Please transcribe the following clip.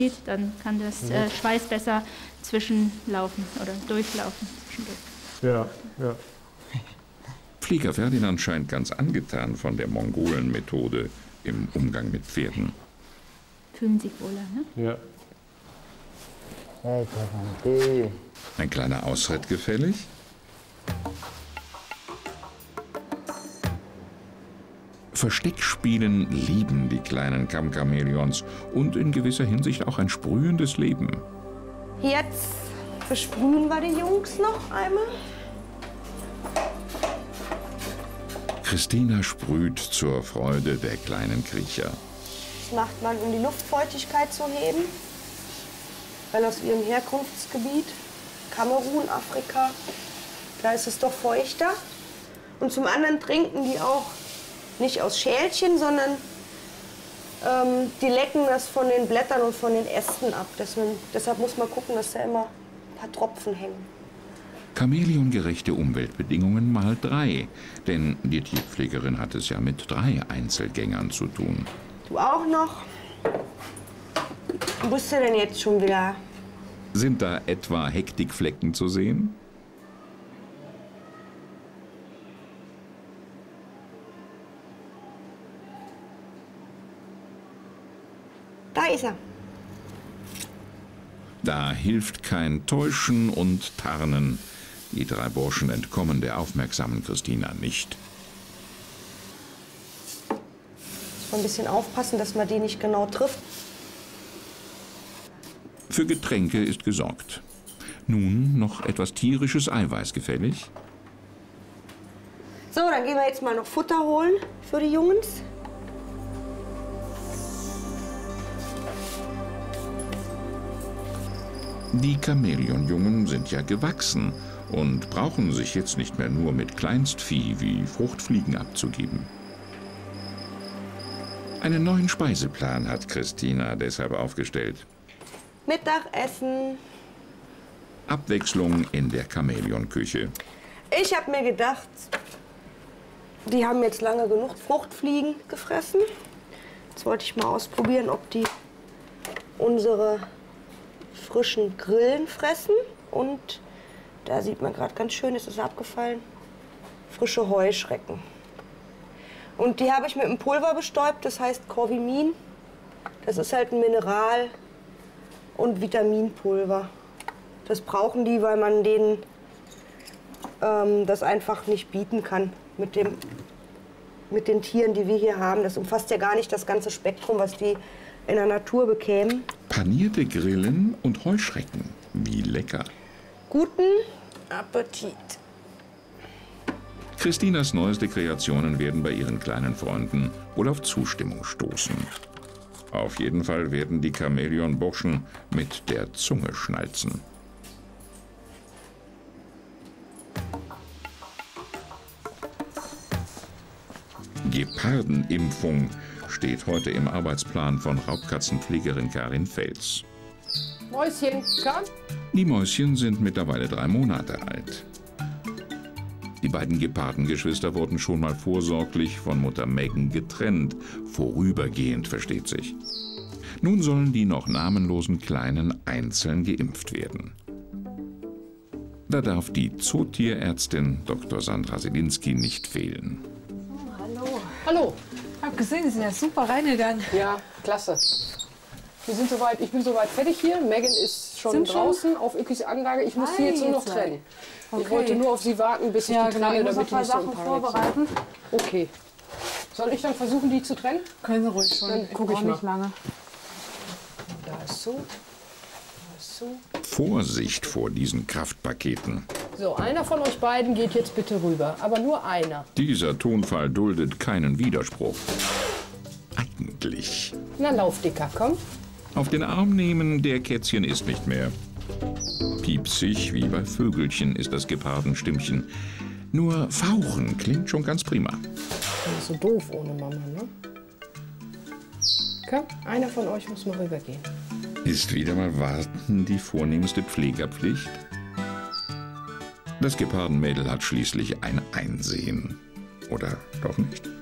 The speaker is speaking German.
dann kann das Schweiß besser zwischenlaufen oder durchlaufen. Ja, ja. Flieger Ferdinand scheint ganz angetan von der Mongolen-Methode im Umgang mit Pferden. Fühlen sich wohler, ne? Ja. Ein kleiner Ausritt gefällig? Versteckspielen lieben die kleinen Kammchamäleons und in gewisser Hinsicht auch ein sprühendes Leben. Jetzt versprühen wir die Jungs noch einmal. Christina sprüht zur Freude der kleinen Kriecher. Das macht man, um die Luftfeuchtigkeit zu heben. Weil aus ihrem Herkunftsgebiet, Kamerun, Afrika, da ist es doch feuchter. Und zum anderen trinken die auch nicht aus Schälchen, sondern die lecken das von den Blättern und von den Ästen ab. Deshalb muss man gucken, dass da immer ein paar Tropfen hängen. Chamäleongerechte Umweltbedingungen mal 3, denn die Tierpflegerin hat es ja mit 3 Einzelgängern zu tun. Du auch noch? Wo bist du denn jetzt schon wieder? Sind da etwa Hektikflecken zu sehen? Da ist er. Da hilft kein Täuschen und Tarnen. Die 3 Burschen entkommen der aufmerksamen Christina nicht. Muss man ein bisschen aufpassen, dass man die nicht genau trifft. Für Getränke ist gesorgt. Nun noch etwas tierisches Eiweiß gefällig? So, dann gehen wir jetzt mal noch Futter holen für die Jungs. Die Chamäleonjungen sind ja gewachsen und brauchen sich jetzt nicht mehr nur mit Kleinstvieh wie Fruchtfliegen abzugeben. Einen neuen Speiseplan hat Christina deshalb aufgestellt. Mittagessen. Abwechslung in der Chamäleonküche. Ich habe mir gedacht, die haben jetzt lange genug Fruchtfliegen gefressen. Jetzt wollte ich mal ausprobieren, ob die unsere frischen Grillen fressen. Und da sieht man gerade ganz schön, es ist abgefallen, frische Heuschrecken. Und die habe ich mit einem Pulver bestäubt, das heißt Corvimin. Das ist halt ein Mineral- und Vitaminpulver. Das brauchen die, weil man denen das einfach nicht bieten kann mit den Tieren, die wir hier haben. Das umfasst ja gar nicht das ganze Spektrum, was die in der Natur bekämen. Panierte Grillen und Heuschrecken. Wie lecker. Guten Appetit. Christinas neueste Kreationen werden bei ihren kleinen Freunden wohl auf Zustimmung stoßen. Auf jeden Fall werden die Chamäleon-Burschen mit der Zunge schnalzen. Gepardenimpfung steht heute im Arbeitsplan von Raubkatzenpflegerin Karin Fels. Mäuschen, komm. Die Mäuschen sind mittlerweile 3 Monate alt. Die beiden Gepardengeschwister wurden schon mal vorsorglich von Mutter Megan getrennt. Vorübergehend, versteht sich. Nun sollen die noch namenlosen Kleinen einzeln geimpft werden. Da darf die Zootierärztin Dr. Sandra Selinski nicht fehlen. Oh, hallo. Hallo. Ich habe gesehen, Sie sind ja super reingegangen. Ja, klasse. Ich bin soweit fertig hier. Megan ist schon draußen auf Ökis Anlage. Ich muss sie jetzt nur noch trennen. Okay. Ich wollte nur auf sie warten, bis ich die trenne, ich muss damit noch ein die paar nicht so Sachen vorbereiten. Okay. Soll ich dann versuchen, die zu trennen? Können Sie ruhig schon. Dann gucke ich mal. Nicht lange. Da ist so. Da ist so. Vorsicht vor diesen Kraftpaketen. So, einer von euch beiden geht jetzt bitte rüber. Aber nur einer. Dieser Tonfall duldet keinen Widerspruch. Eigentlich. Na, lauf, Dicker, komm. Auf den Arm nehmen, der Kätzchen ist nicht mehr. Piepsig wie bei Vögelchen ist das Gepardenstimmchen. Nur fauchen klingt schon ganz prima. Das ist so doof ohne Mama, ne? Komm, einer von euch muss mal rübergehen. Ist wieder mal Warten die vornehmste Pflegerpflicht? Das Gepardenmädel hat schließlich ein Einsehen. Oder doch nicht?